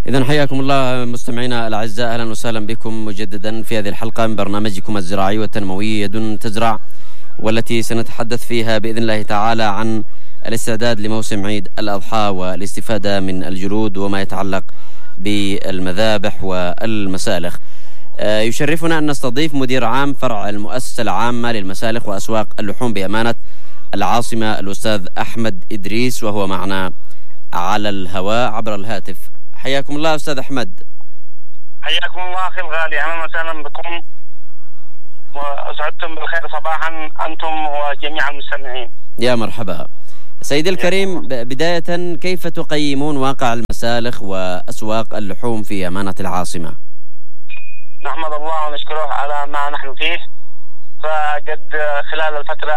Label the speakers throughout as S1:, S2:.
S1: إذن حياكم الله مستمعينا الأعزاء، أهلا وسهلا بكم مجددا في هذه الحلقة من برنامجكم الزراعي والتنموي يد تزرع، والتي سنتحدث فيها بإذن الله تعالى عن الاستعداد لموسم عيد الأضحى والاستفادة من الجلود وما يتعلق بالمذابح والمسالخ. يشرفنا أن نستضيف مدير عام فرع المؤسسة العامة للمسالخ وأسواق اللحوم بأمانة العاصمة الأستاذ أحمد إدريس، وهو معنا على الهواء عبر الهاتف. حياكم الله أستاذ أحمد.
S2: حياكم الله أخي الغالي، أهلا وسهلا بكم وأسعدتم بالخير صباحا أنتم وجميع المستمعين.
S1: يا مرحبا سيدي الكريم. بداية كيف تقيمون واقع المسالخ وأسواق اللحوم في أمانة العاصمة؟
S2: نحمد الله ونشكره على ما نحن فيه. فقد خلال الفترة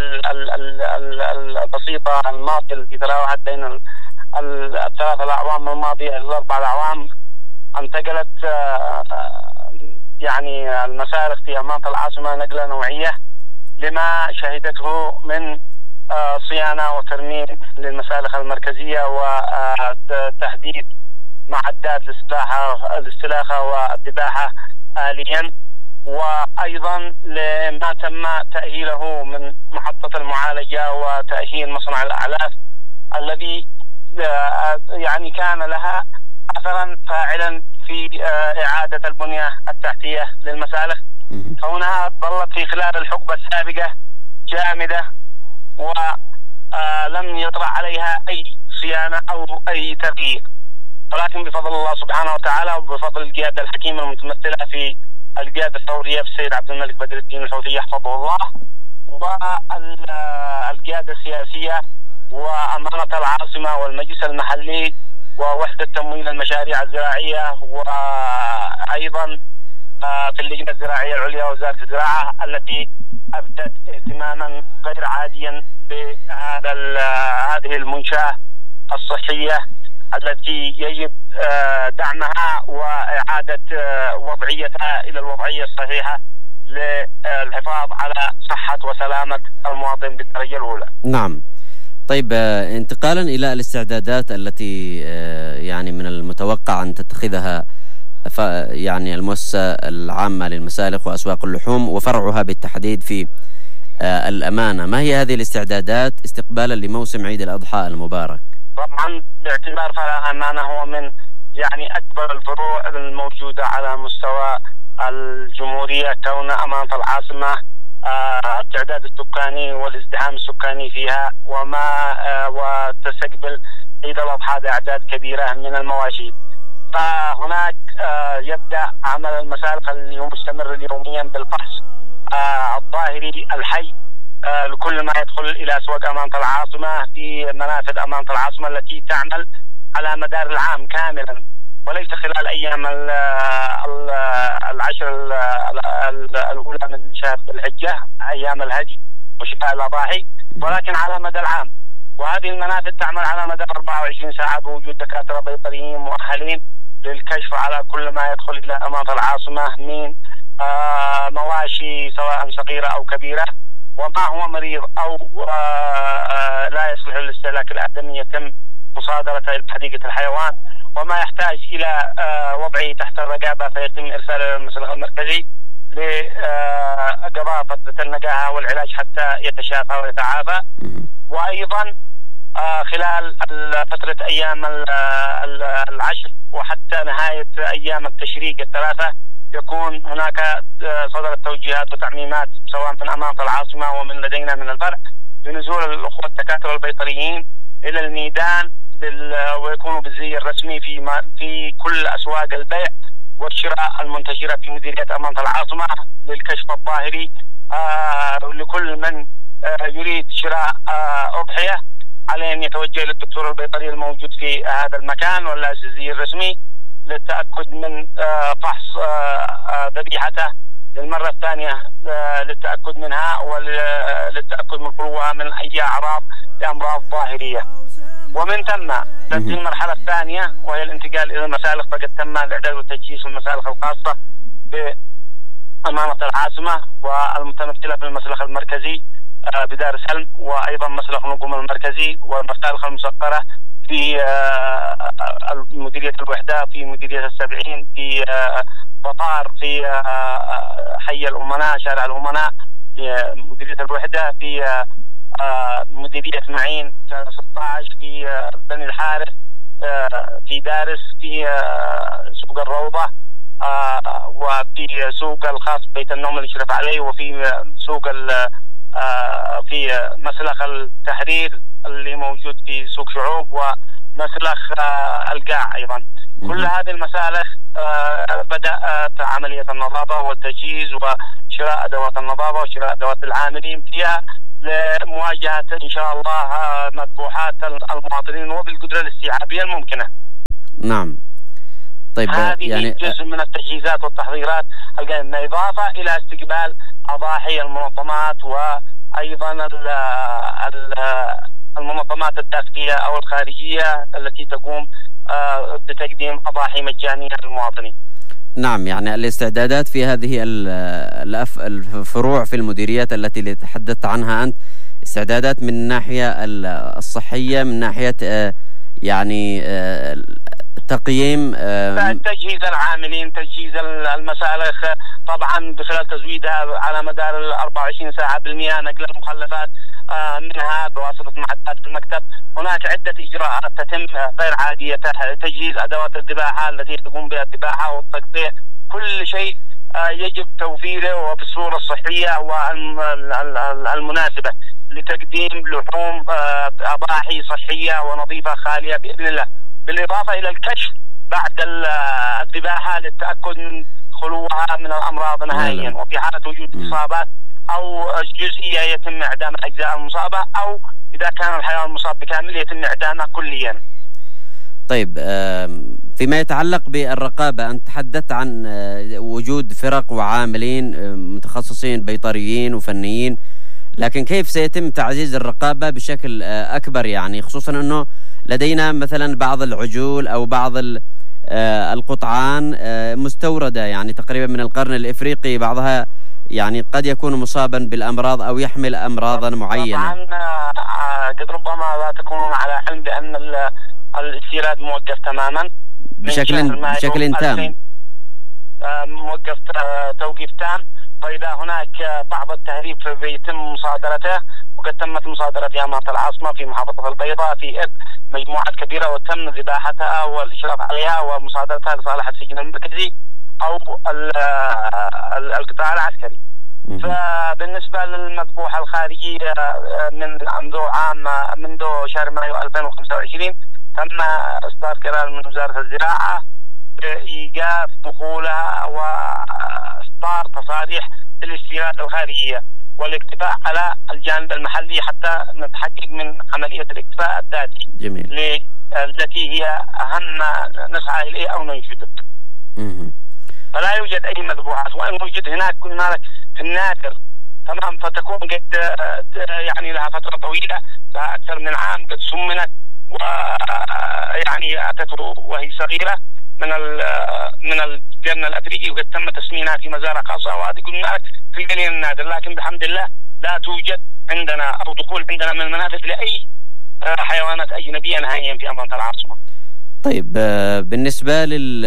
S2: البسيطة الماضية التي تراوحت بين الثلاث الأعوام الماضية الأربع الأعوام، انتقلت يعني المسالخ في أمانة العاصمة نقلة نوعية لما شهدته من صيانة وترميم للمسالخ المركزية وتحديث معدات الاستلاخة والذباحة آليا، وأيضا لما تم تأهيله من محطة المعالجة وتأهيل مصنع الأعلاف الذي يعني كان لها أثرا فاعلا في إعادة البنية التحتية للمسالخ. فهنا ظلت في خلال الحقبة السابقة جامدة ولم يطرأ عليها أي صيانة أو أي تغيير، ولكن بفضل الله سبحانه وتعالى وبفضل القيادة الحكيمة المتمثلة في القيادة الثورية في السيد عبد الملك بدر الدين الحوثي يحفظه الله، والقيادة السياسية وأمانة العاصمة والمجلس المحلي ووحدة تمويل المشاريع الزراعية، وأيضا في اللجنة الزراعية العليا ووزارة الزراعة التي أبدت اهتماما غير عاديا بهذه المنشأة الصحية التي يجب دعمها وإعادة وضعيتها إلى الوضعية الصحيحة للحفاظ على صحة وسلامة المواطن بالدرجة الأولى.
S1: نعم. طيب، انتقالا إلى الاستعدادات التي يعني من المتوقع أن تتخذها يعني المؤسسة العامة للمسالخ وأسواق اللحوم وفرعها بالتحديد في الأمانة، ما هي هذه الاستعدادات استقبالا لموسم عيد الأضحى المبارك؟
S2: طبعا باعتبار فرع أمانة هو من يعني أكبر الفروع الموجودة على مستوى الجمهورية، كون أمانة العاصمة التعداد السكاني والازدحام السكاني فيها وتستقبل عيد الأضحى بأعداد كبيرة من المواشي. فهناك يبدأ عمل المسالخ اللي هو مستمر يوميا بالفحص الظاهري الحي لكل ما يدخل إلى أسواق أمانة العاصمة في منافذ أمانة العاصمة التي تعمل على مدار العام كاملا وليس خلال أيام العشر الأولى من شهر الحجة أيام الهدي وشفاء الأضاحي، ولكن على مدى العام. وهذه المنافذ تعمل على مدار 24 ساعة بوجود دكاترة بيطريين مؤهلين للكشف على كل ما يدخل إلى أمانة العاصمة من مواشي سواء صغيرة أو كبيرة، وما هو مريض أو لا يصلح للاستهلاك الآدمي يتم مصادرته إلى حديقة الحيوان، وما يحتاج إلى وضعه تحت الرقابة فيتم إرساله إلى المسلخ المركزي لقضاء فترة النقاهة والعلاج حتى يتشافى ويتعافى. وأيضا خلال فترة أيام العشر وحتى نهاية أيام التشريق الثلاثة يكون هناك صدرت توجيهات وتعميمات سواء من أمانة العاصمة ومن لدينا من الفرع بنزول الأخوة الدكاترة البيطريين إلى الميدان ويكونوا بالزي الرسمي في كل أسواق البيع والشراء المنتشرة في مديرية أمانة العاصمة للكشف الظاهري لكل من يريد شراء أضحية عليه أن يتوجه للدكتور البيطري الموجود في هذا المكان ولا الزي الرسمي للتأكد من فحص ذبيحته للمرة الثانية للتأكد منها وللتأكد من خلوها من أي أعراض لأمراض ظاهرية. ومن ثم تأتي المرحلة الثانية وهي الانتقال إلى المسالخ، فقد تم الإعداد والتجهيز في المسالخ الخاصة بأمانة العاصمة والمتمثلة في المسلخ المركزي بدار سلم، وأيضا مسلخ نقوم المركزي والمسالخ المسقرة في مديرية الوحدة، في مديرية السبعين، في بطار، في حي الأمناء، شارع الأمناء، في مديرية الوحدة، في مديرية معين، شارع 16، في بني الحارث، في دارس، في سوق الروضة، وفي سوق الخاص بيت النوم اللي يشرف عليه، وفي سوق في مسلخ التحرير اللي موجود في سوق شعوب، ومسلخ القاع أيضا. كل هذه المسالخ بدأت عملية النظافة والتجهيز وشراء أدوات النظافة وشراء أدوات العاملين فيها لمواجهة إن شاء الله مذبوحات المواطنين وبالقدرة الاستيعابية الممكنة.
S1: نعم. طيب
S2: هذه يعني جزء من التجهيزات والتحضيرات القائمة، إضافة إلى استقبال أضاحي المنظمات وأيضا المنظمات الداخلية أو الخارجية التي تقوم بتقديم أضاحي مجانية للمواطنين.
S1: نعم، يعني الاستعدادات في هذه الفروع في المديريات التي تحدثت عنها أنت، استعدادات من الناحية الصحية، من ناحية يعني تقييم
S2: تجهيز العاملين، تجهيز المسالخ، طبعا بخلال تزويدها على مدار 24 ساعة بالمياه، نقل المخلفات منها بواسطة معدات المكتب. هناك عدة إجراءات تتم غير عادية، تجهيز أدوات الذباحة التي تقوم بها الذباحة والتقطيع، كل شيء يجب توفيره وبالصورة الصحية والمناسبة لتقديم لحوم أضاحي صحية ونظيفة خالية بإذن الله، بالإضافة إلى الكشف بعد الذباحة للتأكد من خلوها من الأمراض نهائيا، وفي حالة وجود إصابات أو جزئية يتم إعدام الأجزاء المصابة، أو إذا كان الحيوان المصاب بكامل يتم إعدامه كليا.
S1: طيب، فيما يتعلق بالرقابة، أنت تحدثت عن وجود فرق وعاملين متخصصين بيطريين وفنيين، لكن كيف سيتم تعزيز الرقابة بشكل أكبر؟ يعني خصوصا أنه لدينا مثلا بعض العجول أو بعض القطعان مستوردة، يعني تقريبا من القرن الإفريقي، بعضها يعني قد يكون مصابا بالأمراض أو يحمل أمراضا معينة.
S2: طبعا قد ربما لا تكونون على علم بأن الاستيراد موقف تماما
S1: بشكل تام،
S2: موقف توقيف تام، فإذا هناك بعض التهريب فيتم مصادرته، وقد تمت مصادرة في أمانة العاصمة في محافظة البيضاء في إب مجموعات كبيرة، وتم ذباحتها والإشراف عليها ومصادرتها لصالح السجن المركزي أو القطاع العسكري. فبالنسبة للمذبوحة الخارجية منذ شهر مايو 2025 تم إصدار قرار من وزارة الزراعة بإيقاف دخولها وإصدار تصاريح الاستيراد الخارجية والاكتفاء على الجانب المحلي حتى نتحقق من عملية الاكتفاء الذاتي.
S1: جميل.
S2: التي هي أهم ما نسعى إليه أو ننشده. فلا يوجد أي مذبوحات، وإن وجد هناك في النادر تمام، فتكون قد يعني لها فترة طويلة، لها أكثر من عام، قد سمنت ويعني أتت وهي صغيرة من القرن الأفريقي، وقد تم تسمينها في مزارع خاصة، وهذه قلنا في قليل النادر، لكن بحمد الله لا توجد عندنا أو دخول عندنا من المنافذ لأي حيوانات أجنبية نهائيا في أمانة العاصمة.
S1: طيب، بالنسبة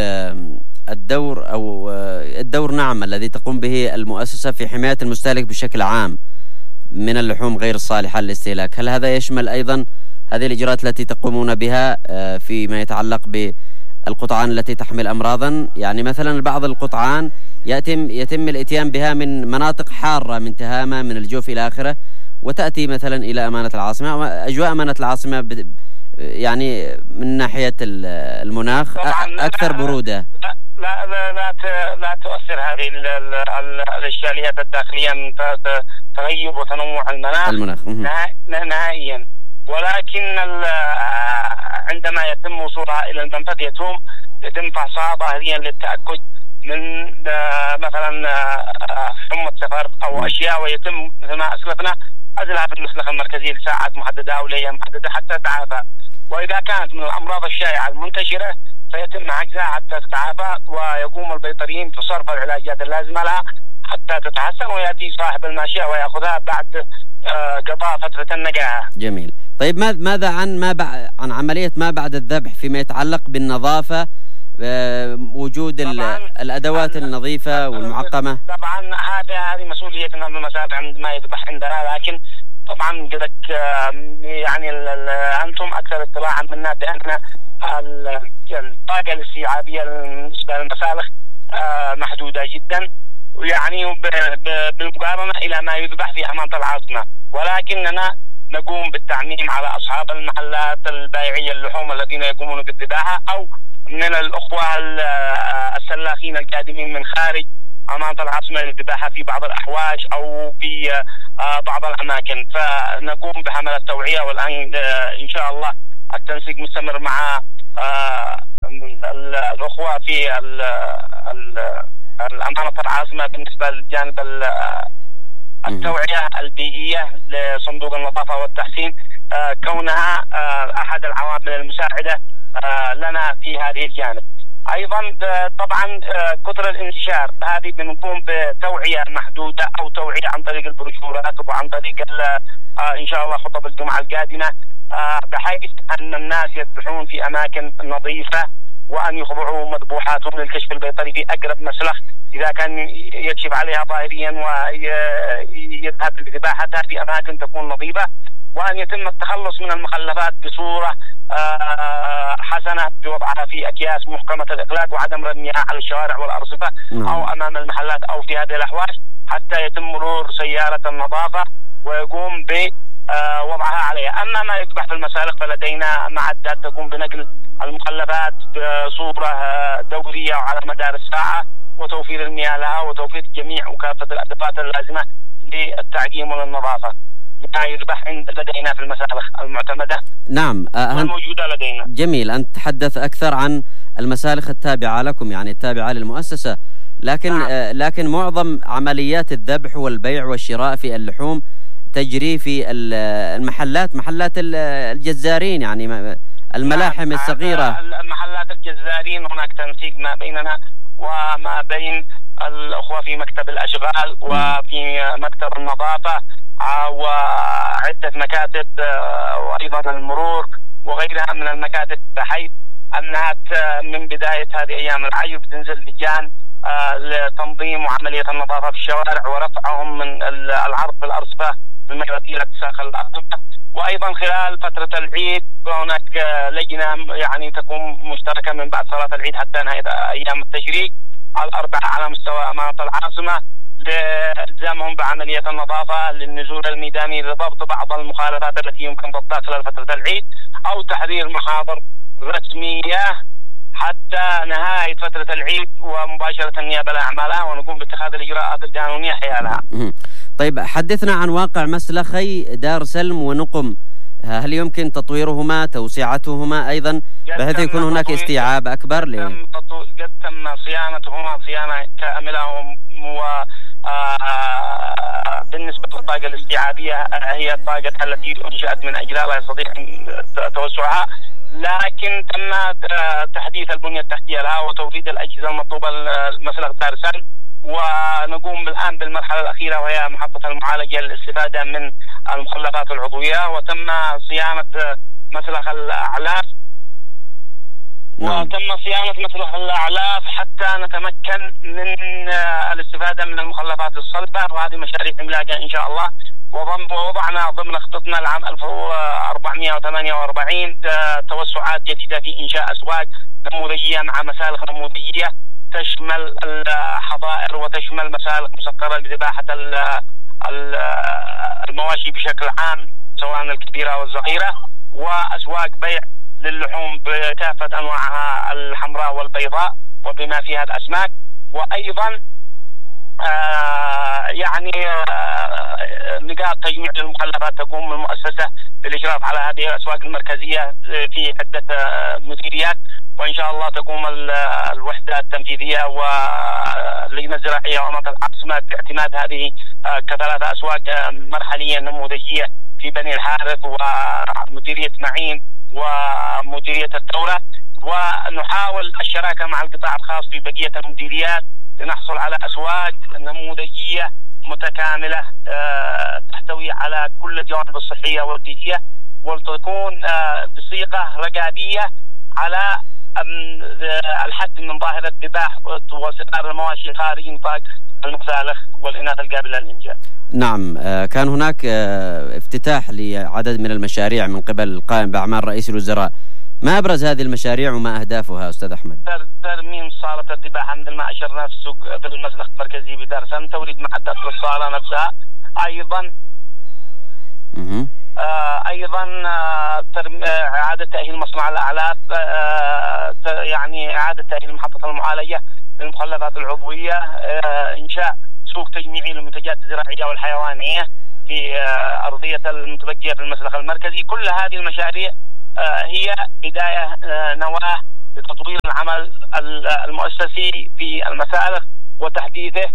S1: الدور نعم الذي تقوم به المؤسسة في حماية المستهلك بشكل عام من اللحوم غير الصالحة للاستهلاك، هل هذا يشمل أيضا هذه الإجراءات التي تقومون بها فيما يتعلق بالقطعان التي تحمل أمراضا؟ يعني مثلا بعض القطعان يتم الاتيان بها من مناطق حارة، من تهامة، من الجوف إلى آخره، وتأتي مثلا إلى أمانة العاصمة. أجواء أمانة العاصمة يعني من ناحية المناخ أكثر برودة.
S2: لا تؤثر هذه الإشكاليات الداخلية من تغيب وتنوع المناخ نهائيا، ولكن عندما يتم وصولها إلى المنفذ يتم فحصها ظاهريا للتأكد من مثلا حمى سفر أو أشياء، ويتم مثل ما أسلفنا أزلها في المسلخ المركزي لساعات محددة أو لأيام محددة حتى تتعافى، وإذا كانت من الأمراض الشائعة المنتشرة فيتم حجزها حتى تتعافى، ويقوم البيطريين بصرف العلاجات اللازمة لها حتى تتحسن، ويأتي صاحب الماشية ويأخذها بعد قضاء فترة النقاهة.
S1: جميل. طيب ماذا عن عن عملية ما بعد الذبح فيما يتعلق بالنظافة، وجود الأدوات النظيفة والمعقمة؟
S2: طبعا هذه مسؤوليتنا بالمساعد عندما يذبح عندنا، لكن طبعا قدك يعني أنتم أكثر اطلاعا منا بأن الطاقة الاستيعابية بالنسبة للمسالخ محدودة جدا، ويعني بالمقارنة إلى ما يذبح في أمانة العاصمة، ولكننا نقوم بالتعميم على أصحاب المحلات البائعية اللحوم الذين يقومون بالذباحة، أو من الأخوة السلاخين القادمين من خارج أمانة العاصمة للذباحة في بعض الأحواش أو في بعض الأماكن، فنقوم بحملة التوعية. والآن إن شاء الله التنسيق مستمر مع الأخوة في الأمانة العاصمة بالنسبة للجانب التوعية البيئية لصندوق النظافة والتحسين، كونها أحد العوامل المساعدة لنا في هذه الجانب. أيضا طبعا كثر الانتشار هذه بنقوم بتوعية محدودة أو توعية عن طريق البروشورات وعن طريق إن شاء الله خطب الجمعة القادمة، بحيث أن الناس يذبحون في أماكن نظيفة، وأن يخضعوا مذبوحاتهم للكشف البيطري في أقرب مسلخ إذا كان يكشف عليها ظاهريا، ويذهب لذباحتها في أماكن تكون نظيفة، وأن يتم التخلص من المخلفات بصورة حسنة بوضعها في أكياس محكمة الإغلاق، وعدم رميها على الشوارع والأرصفة أو أمام المحلات أو في هذه الأحواش، حتى يتم مرور سيارة النظافة ويقوم بوضعها عليها. أما ما يذبح في المسالخ فلدينا معدات تقوم بنقل المخلفات بصورة دورية وعلى مدار الساعة، وتوفير المياه لها، وتوفير جميع وكافة الأدوات اللازمة للتعقيم وللنظافة ما يذبح لدينا في المسالخ المعتمدة.
S1: نعم،
S2: الموجودة لدينا.
S1: جميل. أنت تحدث أكثر عن المسالخ التابعة لكم، يعني التابعة للمؤسسة، لكن معظم عمليات الذبح والبيع والشراء في اللحوم تجري في محلات الجزارين، يعني الملاحم الصغيرة.
S2: محلات الجزارين هناك تنسيق ما بيننا وما بين الأخوة في مكتب الأشغال وفي مكتب النظافة وعدة مكاتب، وأيضا المرور وغيرها من المكاتب، بحيث أنها من بداية هذه أيام العيد بتنزل لجان لتنظيم وعملية النظافة في الشوارع ورفعهم من العرض في الأرصفة مما يؤدي إلى اتساخ الأرصفة. وأيضا خلال فترة العيد هناك لجنة يعني تكون مشتركة من بعد صلاة العيد حتى نهاية أيام التشريق الأربعة على مستوى أمانة العاصمة، لإلزامهم بعملية النظافة للنزول الميداني لضبط بعض المخالفات التي يمكن ضبطها خلال فترة العيد، أو تحرير محاضر رسمية حتى نهاية فترة العيد ومباشرة النيابة لأعمالها، ونقوم باتخاذ الإجراءات القانونية حيالها.
S1: طيب، حدثنا عن واقع مسلخي دار سلم ونقم، هل يمكن تطويرهما، توسعتهما أيضا، بحيث يكون هناك استيعاب أكبر
S2: قد تم صيانتهما صيانة كاملة، بالنسبة للطاقة الاستيعابية هي الطاقة التي أنشأت من أجلها لا يستطيع توسعها، لكن تم تحديث البنية التحتية لها وتوفير الأجهزة المطلوبة لمسلخ دار سلم، ونقوم الآن بالمرحلة الأخيرة وهي محطة المعالجة للاستفادة من المخلفات العضوية، وتم صيانة مسلخ الأعلاف وتم صيانة مسلخ الأعلاف حتى نتمكن من الاستفادة من المخلفات الصلبة، وهذه مشاريع عملاقة إن شاء الله. ووضعنا ضمن خطتنا العام 1448 توسعات جديدة في إنشاء أسواق نموذجية مع مسالخ نموذجية تشمل الحظائر وتشمل مسالخ مسكرة لذباحة المواشي بشكل عام سواء الكبيرة أو الصغيرة، وأسواق بيع للحوم بكافة أنواعها الحمراء والبيضاء وبما فيها الأسماك. وأيضا يعني نقاط تجميع للمخلفات تقوم المؤسسة بالإشراف على هذه الأسواق المركزية في عدة مديريات، وإن شاء الله تقوم الوحدة التنفيذية واللجنة الزراعية وأمانة العاصمة باعتماد هذه كثلاثة أسواق مرحلية نموذجية في بني الحارث ومديرية معين ومديرية الثورة، ونحاول الشراكة مع القطاع الخاص في بقية المديريات لنحصل على أسواق نموذجية متكاملة تحتوي على كل الجوانب الصحية والبيئية، وتكون بصيغة رقابية على الحد من ظاهرة الذباح وصغار المواشي خارج نطاق المسالخ والإناث القابلة للإنجاب.
S1: نعم، كان هناك افتتاح لعدد من المشاريع من قبل القائم بأعمال رئيس الوزراء. ما أبرز هذه المشاريع وما أهدافها أستاذ أحمد؟
S2: ترميم صالة الذباحة مثل ما أشرنا في المسلخ المركزي بدار سن، توريد معدات للصالة نفسها، أيضا إعادة تأهيل مصنع الأعلاف، يعني إعادة تأهيل محطة المعالجة للمخلفات العضوية، إنشاء سوق تجميعي للمنتجات الزراعية والحيوانية في أرضية المتبقية في المسلخ المركزي. كل هذه المشاريع هي بداية نواة لتطوير العمل المؤسسي في المسالخ وتحديثه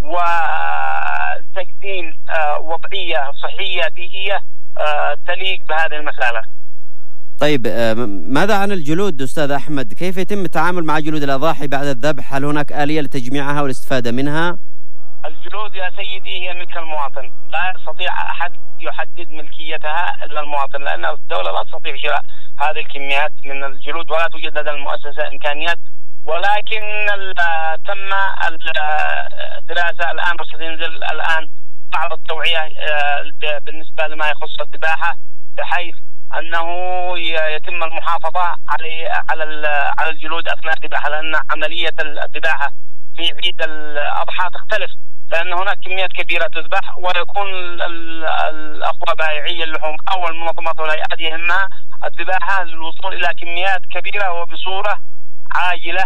S2: وتقديم وضعية صحية بيئية تليق بهذه المسالخ.
S1: طيب، ماذا عن الجلود أستاذ أحمد؟ كيف يتم التعامل مع جلود الأضاحي بعد الذبح؟ هل هناك آلية لتجميعها والاستفادة منها؟
S2: الجلود يا سيدي هي ملك المواطن، لا يستطيع أحد يحدد ملكيتها إلا المواطن، لأن الدولة لا تستطيع شراء هذه الكميات من الجلود ولا توجد لدى المؤسسة إمكانيات، ولكن تم الدراسة الآن وستنزل الآن بعض التوعية بالنسبة لما يخص الذباحة، بحيث أنه يتم المحافظة على الجلود أثناء الذباحة، لأن عملية الذباحة في عيد الأضحى تختلف، لأن هناك كميات كبيرة تذبح، ويكون الأخوة بائعي اللحوم أو المنظمات والهيئات يهمها الذباحة للوصول إلى كميات كبيرة وبصورة عاجلة.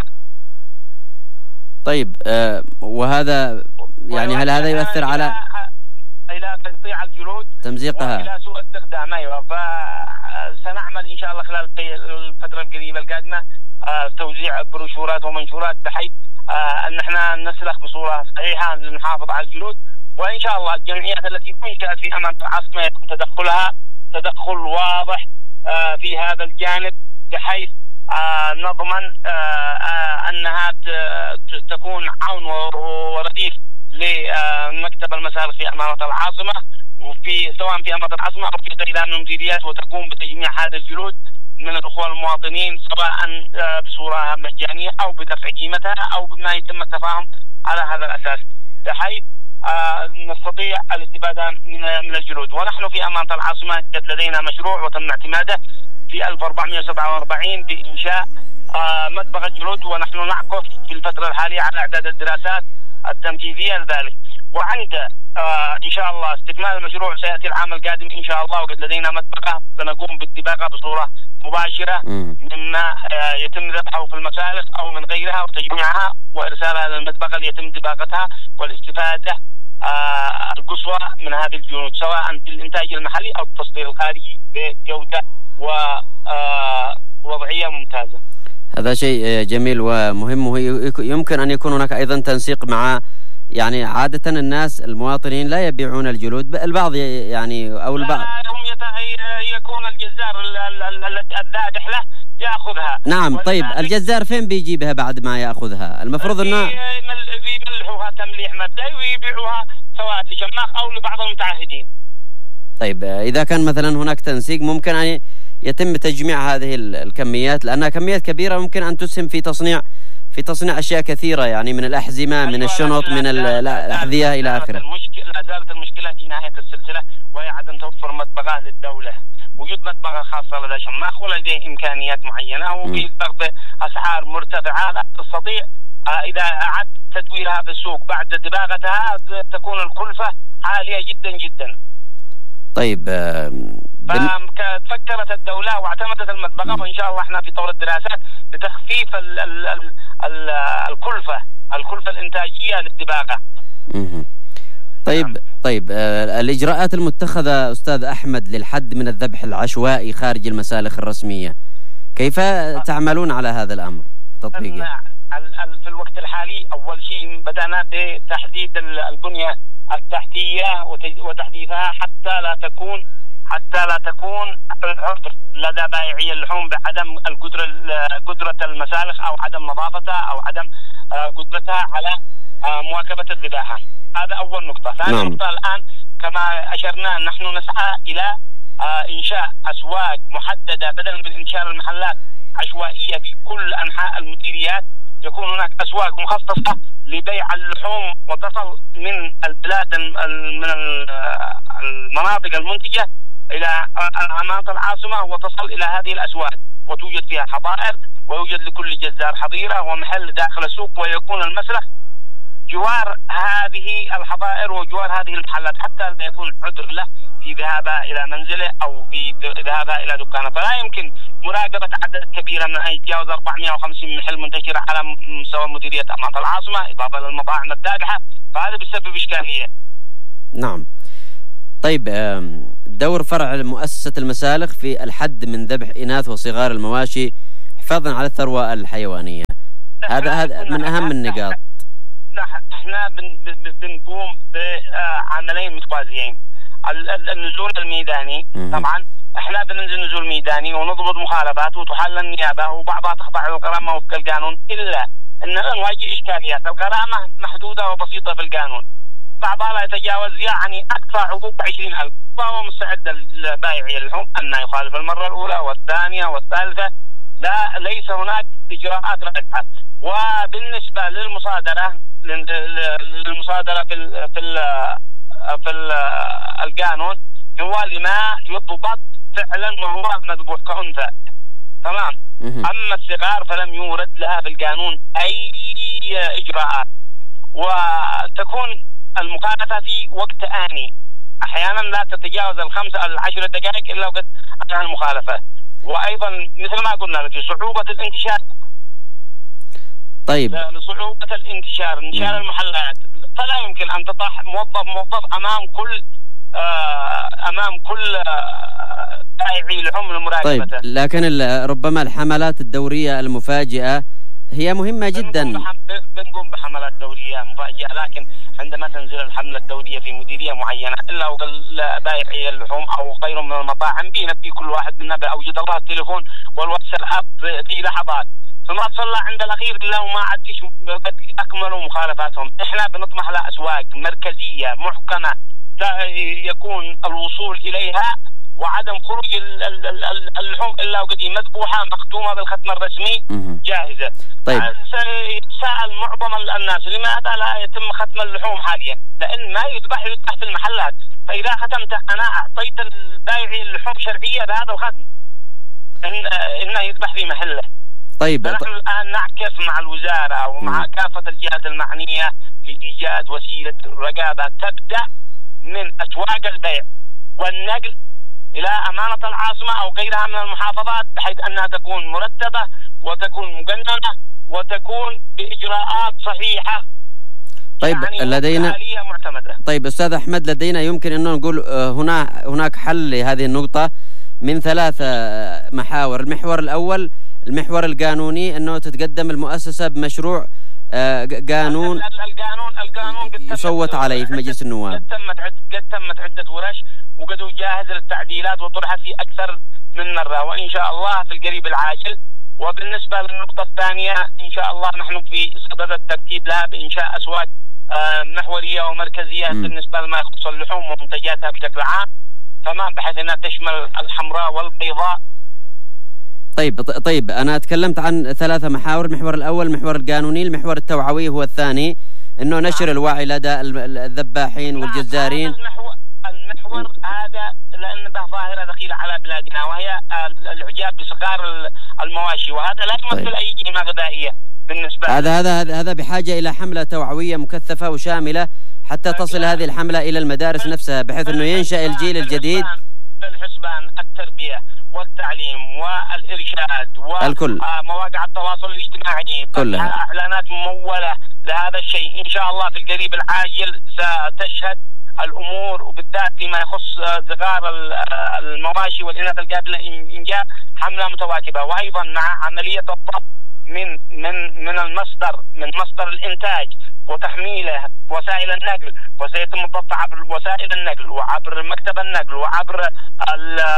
S1: طيب، وهذا يعني هل هذا يؤثر على
S2: إلى تقطيع الجلود
S1: تمزيقها
S2: وإلى سوء استخدام؟ أيوة، فسنعمل إن شاء الله خلال الفترة القريبة القادمة توزيع بروشورات ومنشورات بحيث أن احنا نسلخ بصورة صحيحة لنحافظ على الجلود، وإن شاء الله الجمعيات التي تنشأت في أمانة العاصمة يكون تدخلها تدخل واضح في هذا الجانب، بحيث نضمن أنها تكون عون ورديف لمكتب المسالخ في أمانة العاصمة، وفي سواء في أمانة العاصمة أو في غيرها من المديريات، وتقوم بتجميع هذا الجلود من الأخوة المواطنين سواء بصورة مجانية أو بدفع قيمتها أو بما يتم التفاهم على هذا الأساس، بحيث نستطيع الاستفادة من الجلود. ونحن في أمانة العاصمة لدينا مشروع وتم اعتماده في 1447 بإنشاء مدبغ الجلود، ونحن نعكف في الفترة الحالية على إعداد الدراسات التنفيذية لذلك، وعند إن شاء الله استكمال المشروع سيأتي العام القادم إن شاء الله، وقد لدينا مدبغة سنقوم بالدباغة بصورة مباشرة مما يتم ذبحه في المسالخ أو من غيرها وتجميعها وإرسالها للمدبغة ليتم دباغتها والاستفادة القصوى من هذه الجلود، سواء في الإنتاج المحلي أو التصدير الخارجي بجودة ووضعية ممتازة.
S1: هذا شيء جميل ومهم. يمكن أن يكون هناك أيضا تنسيق مع، يعني عادة الناس المواطنين لا يبيعون الجلود، البعض يعني أو البعض
S2: يكون الجزار الذابح له يأخذها.
S1: نعم. طيب، الجزار فين بيجيبها بعد ما يأخذها؟ المفروض أنه
S2: يملحوها تمليح مبدئي ويبيعوها سواء لشماخ أو لبعض المتعهدين.
S1: طيب، إذا كان مثلا هناك تنسيق ممكن أن يتم تجميع هذه الكميات، لأنها كميات كبيرة ممكن أن تسهم في تصنيع أشياء كثيرة، يعني من الأحزمة، من الشنط، من الأحذية إلى آخره.
S2: لا زالت المشكلة في نهاية السلسلة، وهي عدم توفر مدبغة للدولة. وجود مدبغة خاصة لدى شماخ ولديه إمكانيات معينة وبضغط أسعار مرتفعة لا تستطيع إذا أعدت تدويرها في السوق بعد دباغتها تكون الكلفة عالية جدا جدا.
S1: طيب،
S2: فكرت الدولة واعتمدت المدبغة، وإن شاء الله احنا في طور الدراسات لتخفيف الكلفة الإنتاجية للدباغة.
S1: طيب، الإجراءات المتخذة أستاذ أحمد للحد من الذبح العشوائي خارج المسالخ الرسمية، كيف تعملون على هذا الأمر تطبيقه؟
S2: في الوقت الحالي أول شيء بدأنا بتحديد البنية التحتية وتحديثها حتى لا تكون عذر لدى بائعي اللحوم بعدم قدرة المسالخ أو عدم نظافتها أو عدم قدرتها على مواكبة الذباحة. هذا أول نقطة. ثاني نقطة، الآن كما أشرنا نحن نسعى إلى إنشاء أسواق محددة بدلا من إنشاء المحلات عشوائية في كل أنحاء المديريات. يكون هناك أسواق مخصصة لبيع اللحوم وتصل من البلاد من المناطق المنتجة إلى مناطق العاصمة وتصل إلى هذه الأسواق، وتوجد فيها حظائر ويوجد لكل جزار حظيرة ومحل داخل السوق، ويكون المسلخ جوار هذه الحظائر وجوار هذه المحلات حتى لا يكون عذر له في ذهابها إلى منزله أو في ذهابها إلى دكانه. فلا يمكن مراقبة عدد كبير من أن يتجاوز 450 محل منتشرة على مستوى مديرية أمانة العاصمة إضافة للمطاعم التابعة، فهذا بيسبب إشكالية.
S1: نعم. طيب، دور فرع مؤسسة المسالخ في الحد من ذبح إناث وصغار المواشي حفاظا على الثروة الحيوانية، هذا من أهم النقاط.
S2: احنا بنقوم بعملين متوازيين. النزول الميداني، طبعا احنا بننزل نزول ميداني ونضبط مخالفات وتحل النيابة وبعضها تخضع للغرامة وفق القانون، إلا أننا نواجه إشكاليات. الغرامة محدودة وبسيطة في القانون، بعضها لا يتجاوز يعني أقصى عقوبة 20,000، فهو مستعد لبائعي اللحوم أن يخالف المرة الأولى والثانية والثالثة، ليس هناك إجراءات رادعة. وبالنسبة للمصادرة في القانون هو لما يضبط فعلا وهو مذبوح كأنثى، تمام. أما الصغار فلم يورد لها في القانون أي إجراءات، وتكون المخالفة في وقت آني، أحيانا لا تتجاوز 5-10 دقائق إلا وقد أنهى المخالفة. وأيضا مثل ما قلنا لك صعوبة الانتشار.
S1: طيب،
S2: لصعوبة الانتشار المحلات، فلا يمكن أن تطرح موظف أمام كل بائعي لحوم لمراقبته.
S1: طيب، لكن ربما الحملات الدورية المفاجئة هي مهمة جدا.
S2: بنقوم بحملات دورية مفاجئة، لكن عندما تنزل الحملة الدورية في مديرية معينة إلا بائعي اللحوم أو غيره من المطاعم بينبي كل واحد منا بأوجد الله التليفون والواتساب في لحظات، فما تصلى عند الأخير إلا وما عاد فيش قد أكملوا مخالفاتهم. إحنا بنطمح لأسواق مركزية محكمة يكون الوصول إليها وعدم خروج اللحوم إلا وقد مذبوحة مختومة بالختم الرسمي جاهزة.
S1: طيب،
S2: سأل معظم الناس لماذا لا يتم ختم اللحوم حاليا؟ لأن ما يذبح في المحلات، فإذا ختمت أنا أعطيت البائع اللحوم شرعية بهذا الختم إنه يذبح في محله.
S1: طيب،
S2: نحن الآن نعكف مع الوزارة ومع كافة الجهات المعنية لإيجاد وسيلة رقابة تبدأ من أسواق البيع والنقل إلى أمانة العاصمة أو غيرها من المحافظات، بحيث أنها تكون مرتبة وتكون مقننة وتكون بإجراءات صحيحة.
S1: طيب،
S2: يعني
S1: لدينا
S2: آلية معتمدة.
S1: طيب أستاذ أحمد، لدينا يمكن أن نقول هناك حل لهذه النقطة من 3 محاور. المحور الأول المحور القانوني، أنه تتقدم المؤسسة بمشروع قانون
S2: القانون
S1: يصوت عليه في مجلس النواب.
S2: قد تمت عدة ورش وقد جاهز للتعديلات وطرحت في أكثر من مرة، وإن شاء الله في القريب العاجل. وبالنسبة للنقطة الثانية إن شاء الله نحن في صدد الترتيب لها بإنشاء أسواق محورية ومركزية بالنسبة لما يخص اللحوم ومنتجاتها بشكل عام، تمام، بحيث أنها تشمل الحمراء والبيضاء.
S1: طيب، أنا تكلمت عن 3 محاور. المحور الأول المحور القانوني، المحور التوعوي هو الثاني، أنه نشر الوعي لدى الذباحين والجزارين.
S2: المحور هذا لأن به ظاهرة دخيلة على بلادنا وهي الإعجاب بصغار المواشي، وهذا لا يمثل أي قيمة غذائية بالنسبة
S1: هذا بحاجة إلى حملة توعوية مكثفة وشاملة حتى تصل هذه الحملة إلى المدارس نفسها، بحيث أنه ينشأ الجيل الجديد
S2: بالحسبان التربية والتعليم والإرشاد ومواقع التواصل الاجتماعي، كلها إعلانات ممولة لهذا الشيء. إن شاء الله في القريب العاجل ستشهد الأمور، وبالذات فيما يخص صغار المواشي والإناث القابلة للإنجاب حملة متواكبة، وأيضا مع عملية الضبط من مصدر الإنتاج وتحميله وسائل النقل، وسيتم الضبط عبر وسائل النقل وعبر مكتب النقل وعبر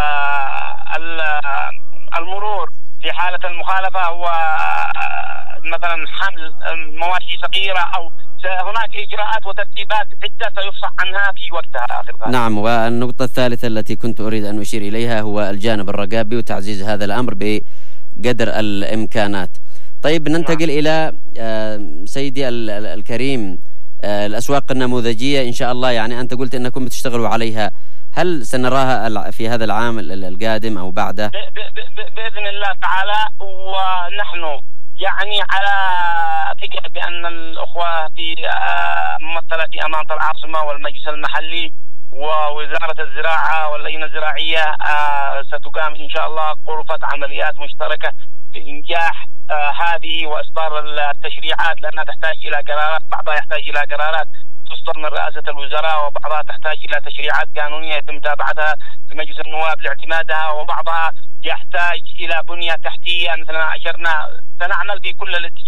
S2: المرور في حالة المخالفة، ومع مثلا حمل مواشي صغيرة أو هناك إجراءات وترتيبات عدة سيفصح عنها في وقتها أخي الغالي.
S1: نعم، والنقطة الثالثة التي كنت أريد أن أشير إليها هو الجانب الرقابي وتعزيز هذا الأمر بقدر الإمكانات. طيب ننتقل إلى سيدي الكريم الأسواق النموذجية إن شاء الله، يعني أنت قلت أنكم بتشتغلوا عليها، هل سنراها في هذا العام القادم أو بعده؟
S2: بإذن الله تعالى، ونحن يعني على ثقة بأن الأخوة في ممثلة في أمانة العاصمة والمجلس المحلي ووزارة الزراعة واللجنة الزراعية ستقام إن شاء الله غرفة عمليات مشتركة لإنجاح هذه وإصدار التشريعات، لأنها تحتاج إلى قرارات، بعضها يحتاج إلى قرارات تصدر من رئاسة الوزراء، وبعضها تحتاج إلى تشريعات قانونية يتم متابعتها في مجلس النواب لاعتمادها، وبعضها يحتاج إلى بنية تحتية مثل ما أشرنا. سنعمل في كل الاتجاهات.